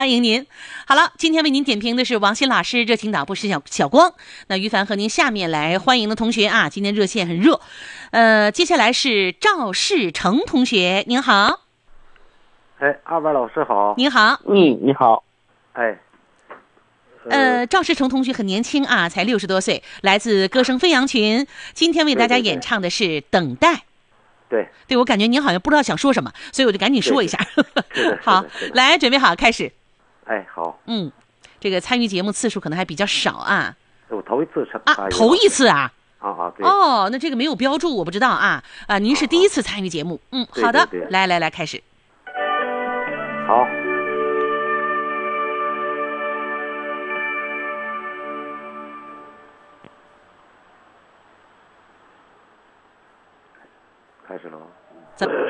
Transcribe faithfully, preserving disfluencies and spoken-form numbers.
欢迎您。好了，今天为您点评的是王鑫老师，热情导播是小小光。那于凡和您下面来欢迎的同学啊，今天热线很热。呃，接下来是赵世成同学，您好。 哎，二位老师好。 您好。 嗯，你好。 哎。 呃，赵世成同学很年轻啊，才六十多岁，来自歌声飞扬群。今天为大家演唱的是《等待》。 对对，我感觉您好像不知道想说什么，所以我就赶紧说一下。好，来，准备好，开始。 哎，好。 嗯，这个参与节目次数可能还比较少啊。 我头一次参啊，头一次啊。 啊啊，对。 哦，那这个没有标注，我不知道啊。啊，您是第一次参与节目。嗯，好的，来来来，开始。 好。开始了。 怎么？